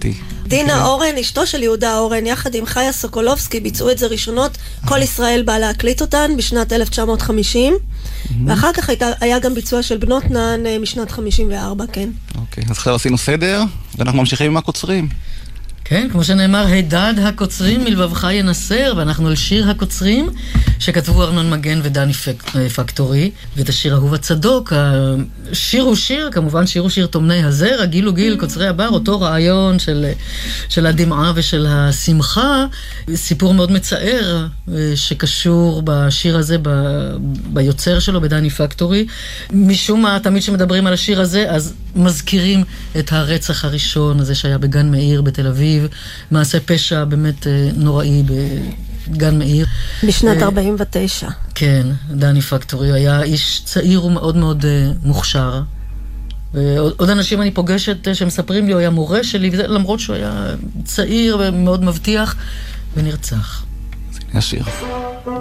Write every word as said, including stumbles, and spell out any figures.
הבנתי. דינה אורן, אשתו של יהודה אורן, יחד עם חיה סוקולובסקי, ביצעו את זה ראשונות. כל ישראל בא להקליט אותן בשנת אלף תשע מאות חמישים, ואחר כך הייתה, היה גם ביצוע של בנות נען משנת חמישים וארבע, כן. אוקיי, אז עכשיו עשינו סדר, ואנחנו ממשיכים עם הקוצרים. כן, כמו שנאמר, הידד הקוצרים מלבבך ינסר, ואנחנו על שיר הקוצרים שכתבו ארנון מגן ודני פקטורי, ואת השיר אהוב הצדוק. השיר הוא שיר, כמובן שיר הוא שיר תומני הזר, הגיל הוא גיל, קוצרי הבר, אותו רעיון של, של הדמעה ושל השמחה, סיפור מאוד מצער שקשור בשיר הזה, ב, ביוצר שלו, בדני פקטורי. משום מה, תמיד שמדברים על השיר הזה, אז מזכירים את הרצח הראשון הזה שהיה בגן מאיר בתל אביב, מעשה פשע באמת נוראי בגן מאיר. בשנת ארבעים ותשע. כן, דני פקטורי היה איש צעיר ומאוד מאוד מוכשר. ועוד אנשים אני פוגשת שמספרים לי, הוא היה מורה שלי, וזה, למרות שהוא היה צעיר ומאוד מבטיח, ונרצח. אז הנה השיר.